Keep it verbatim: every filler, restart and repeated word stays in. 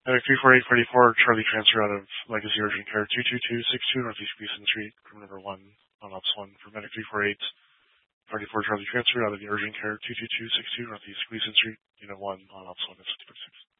Medic three four eight thirty-four, Charlie transfer out of Legacy Urgent Care two two two six two Northeast Gleason Street, room number one, on ops one for Medic three four eight thirty-four, Charlie transfer out of the Urgent Care two two two six two Northeast Gleason Street, unit one, on ops one, at fifty-six.